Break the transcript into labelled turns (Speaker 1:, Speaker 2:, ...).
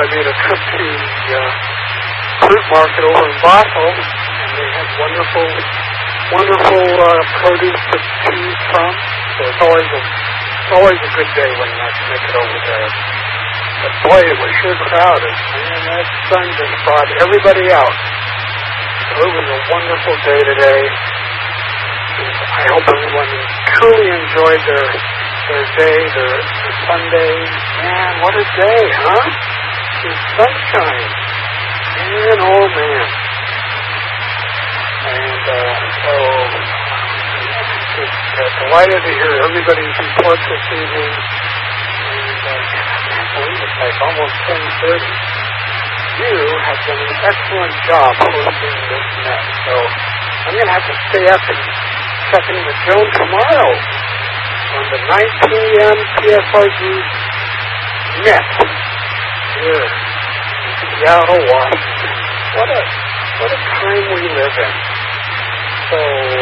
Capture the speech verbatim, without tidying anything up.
Speaker 1: I made a trip to the uh, fruit market over in Basel, and they have wonderful, wonderful uh, produce to choose from. So it's always a, it's always a good day when I can make it over there. But boy, it was sure crowded. Man, that sun just brought everybody out. So it was a wonderful day today. I hope everyone truly enjoyed their their day, their, their Sunday. Man, what a day, huh? The sunshine. Man, oh man. And uh, so, just uh, delighted to hear everybody's reports this evening. And uh, I can't believe it's like almost ten thirty. You have done an excellent job hosting this net. So I'm going to have to stay up and check in with Joan tomorrow on the nine p.m. P S R G net here in Seattle, Washington. What a what a time we live in. So